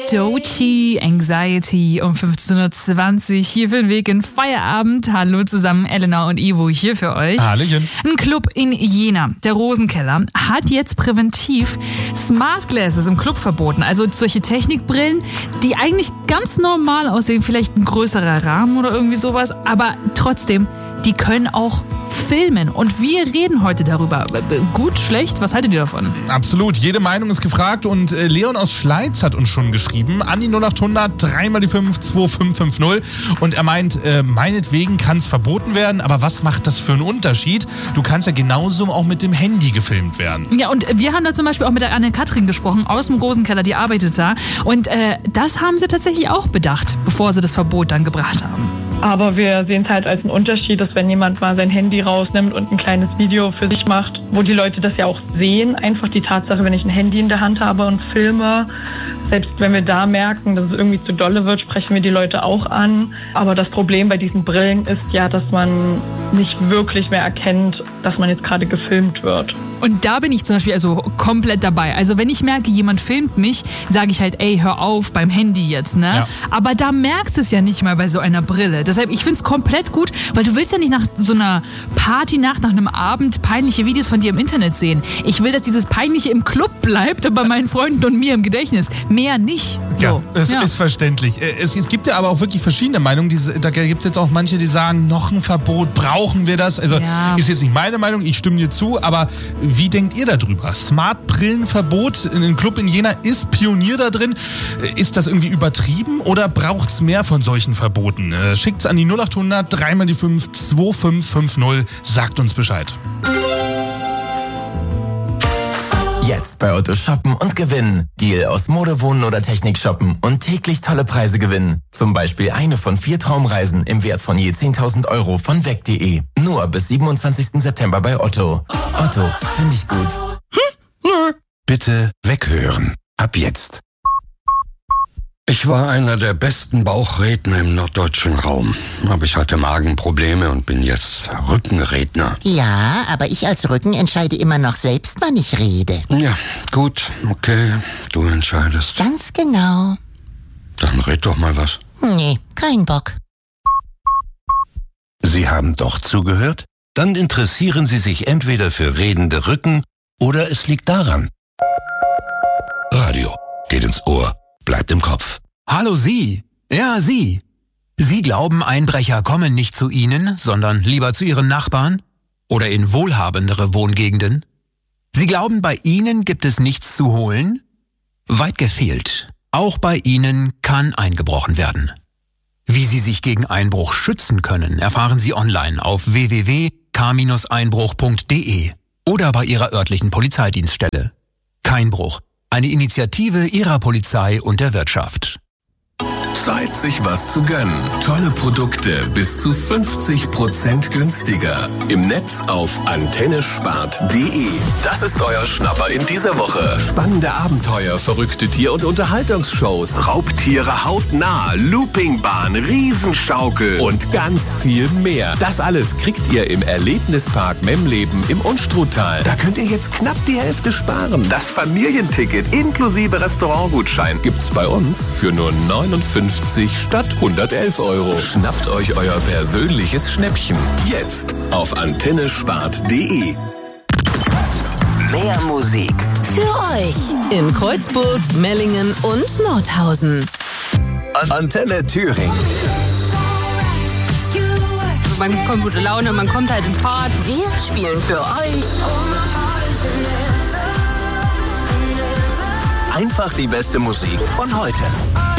Doechii, Anxiety um 15.20 Uhr hier für den Weg in Feierabend. Hallo zusammen, Elena und Ivo hier für euch. Hallöchen. Ein Club in Jena, der Rosenkeller, hat jetzt präventiv Smart Glasses im Club verboten. Also solche Technikbrillen, die eigentlich ganz normal aussehen, vielleicht ein größerer Rahmen oder irgendwie sowas, aber trotzdem, die können auch filmen. Und wir reden heute darüber. Gut, schlecht? Was haltet ihr davon? Absolut. Jede Meinung ist gefragt. Und Leon aus Schleiz hat uns schon geschrieben. An die 0800 3x5 2550. Und er meint, meinetwegen kann es verboten werden. Aber was macht das für einen Unterschied? Du kannst ja genauso auch mit dem Handy gefilmt werden. Ja, und wir haben da zum Beispiel auch mit der Anne-Kathrin gesprochen, aus dem Rosenkeller, die arbeitet da. Und das haben sie tatsächlich auch bedacht, bevor sie das Verbot dann gebracht haben. Aber wir sehen es halt als einen Unterschied, dass wenn jemand mal sein Handy rausnimmt und ein kleines Video für sich macht, wo die Leute das ja auch sehen, einfach die Tatsache, wenn ich ein Handy in der Hand habe und filme, selbst wenn wir da merken, dass es irgendwie zu dolle wird, sprechen wir die Leute auch an. Aber das Problem bei diesen Brillen ist ja, dass man nicht wirklich mehr erkennt, dass man jetzt gerade gefilmt wird. Und da bin ich zum Beispiel also komplett dabei. Also wenn ich merke, jemand filmt mich, sage ich halt, ey, hör auf beim Handy jetzt, ne? Ja. Aber da merkst du es ja nicht mal bei so einer Brille. Deshalb, ich finde es komplett gut, weil du willst ja nicht nach so einer Partynacht, nach einem Abend peinliche Videos von dir im Internet sehen. Ich will, dass dieses Peinliche im Club bleibt und bei meinen Freunden und mir im Gedächtnis. Mehr nicht. So. Ja, es ist verständlich. Es gibt ja aber auch wirklich verschiedene Meinungen. Da gibt es jetzt auch manche, die sagen, noch ein Verbot, brauchen wir das? Also ist jetzt nicht meine Meinung, ich stimme dir zu, aber wie denkt ihr darüber? Smart-Brillenverbot in einem Club in Jena, ist Pionier da drin? Ist das irgendwie übertrieben oder braucht es mehr von solchen Verboten? Schickt's an die 0800 3x5 2550, sagt uns Bescheid. Jetzt bei Otto shoppen und gewinnen. Deal aus Mode, Wohnen oder Technik shoppen und täglich tolle Preise gewinnen. Zum Beispiel eine von 4 Traumreisen im Wert von je 10.000 Euro von weg.de. Nur bis 27. September bei Otto. Otto, finde ich gut. Bitte weghören. Ab jetzt. Ich war einer der besten Bauchredner im norddeutschen Raum. Aber ich hatte Magenprobleme und bin jetzt Rückenredner. Ja, aber ich als Rücken entscheide immer noch selbst, wann ich rede. Ja, gut, okay, du entscheidest. Ganz genau. Dann red doch mal was. Nee, kein Bock. Sie haben doch zugehört? Dann interessieren Sie sich entweder für redende Rücken oder es liegt daran. Radio geht ins Ohr. Bleibt im Kopf. Hallo Sie. Ja, Sie. Sie glauben, Einbrecher kommen nicht zu Ihnen, sondern lieber zu Ihren Nachbarn? Oder in wohlhabendere Wohngegenden? Sie glauben, bei Ihnen gibt es nichts zu holen? Weit gefehlt. Auch bei Ihnen kann eingebrochen werden. Wie Sie sich gegen Einbruch schützen können, erfahren Sie online auf www.k-einbruch.de oder bei Ihrer örtlichen Polizeidienststelle. Keinbruch. Eine Initiative Ihrer Polizei und der Wirtschaft. Zeit, sich was zu gönnen. Tolle Produkte bis zu 50% günstiger. Im Netz auf antennespart.de. Das ist euer Schnapper in dieser Woche. Spannende Abenteuer, verrückte Tier- und Unterhaltungsshows, Raubtiere hautnah, Loopingbahn, Riesenschaukel und ganz viel mehr. Das alles kriegt ihr im Erlebnispark Memleben im Unstruttal. Da könnt ihr jetzt knapp die Hälfte sparen. Das Familienticket inklusive Restaurantgutschein gibt's bei uns für nur 59 statt 111 Euro. Schnappt euch euer persönliches Schnäppchen. Jetzt auf antennespart.de. Mehr Musik. Für euch in Kreuzburg, Mellingen und Nordhausen. Antenne Thüringen. Man bekommt gute Laune, man kommt halt in Fahrt. Wir spielen für euch Einfach die beste Musik von heute.